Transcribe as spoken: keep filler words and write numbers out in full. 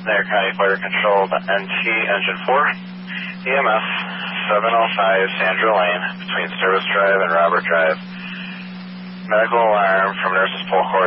Dare County Fire Control, N T Engine four, E M S seven oh five Sandra Lane between Service Drive and Robert Drive. Medical alarm from Nurses Pole Court.